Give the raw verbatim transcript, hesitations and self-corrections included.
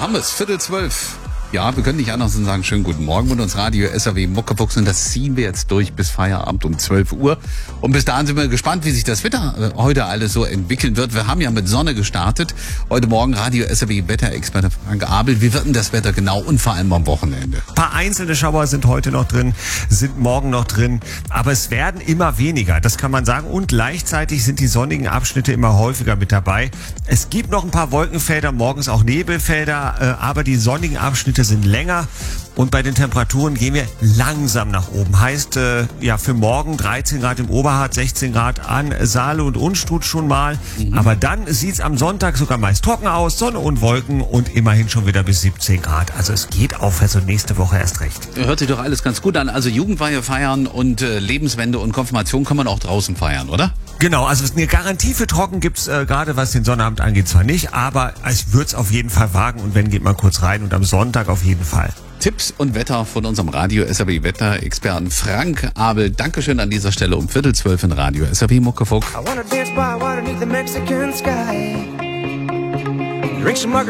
haben wir es, Viertel zwölf. Ja, wir können nicht anders als sagen, schönen guten Morgen mit uns Radio S R W Muckefuchs und das ziehen wir jetzt durch bis Feierabend um zwölf Uhr. Und bis dahin sind wir gespannt, wie sich das Wetter heute alles so entwickeln wird. Wir haben ja mit Sonne gestartet. Heute Morgen Radio S R W Wetterexperte Frank Abel. Wie wird denn das Wetter genau und vor allem am Wochenende? Ein paar einzelne Schauer sind heute noch drin, sind morgen noch drin, aber es werden immer weniger, das kann man sagen. Und gleichzeitig sind die sonnigen Abschnitte immer häufiger mit dabei. Es gibt noch ein paar Wolkenfelder, morgens auch Nebelfelder, aber die sonnigen Abschnitte sind länger und bei den Temperaturen gehen wir langsam nach oben. Heißt, äh, ja, für morgen dreizehn Grad im Oberharz, sechzehn Grad an Saale und Unstrut schon mal. Mhm. Aber dann sieht's am Sonntag sogar meist trocken aus, Sonne und Wolken und immerhin schon wieder bis siebzehn Grad. Also es geht aufwärts und nächste Woche erst recht. Hört sich doch alles ganz gut an. Also Jugendweihe feiern und äh, Lebenswende und Konfirmation kann man auch draußen feiern, oder? Genau, also eine Garantie für trocken gibt's äh, gerade was den Sonnabend angeht zwar nicht, aber ich würde es auf jeden Fall wagen und wenn, geht mal kurz rein und am Sonntag auf jeden Fall. Tipps und Wetter von unserem Radio S R W Wetterexperten Frank Abel. Dankeschön an dieser Stelle um Viertel zwölf in Radio S R W Muckefuck.